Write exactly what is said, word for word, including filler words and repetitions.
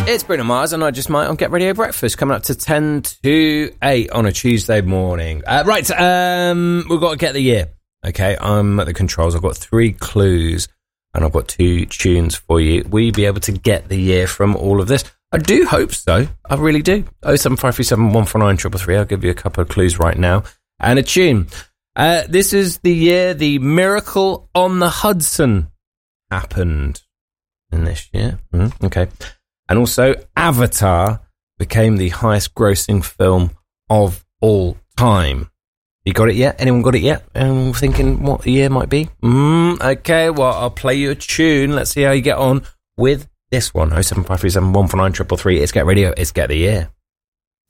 It's Bruno Mars and I Just Might on Get Radio Breakfast, coming up to ten to eight on a Tuesday morning. Uh, right, um, we've got to get the year. Okay, I'm at the controls. I've got three clues and I've got two tunes for you. Will you be able to get the year from all of this? I do hope so. I really do. oh seven five three seven one four nine three three three. I'll give you a couple of clues right now. And a tune. Uh, this is the year the Miracle on the Hudson happened. In this year. Mm, okay. And also, Avatar became the highest grossing film of all time. You got it yet? Anyone got it yet? I'm thinking what the year might be? Mm, okay, well, I'll play you a tune. Let's see how you get on with this one. oh seven five three seven one four nine three three three. It's Get Radio. It's Get the Year.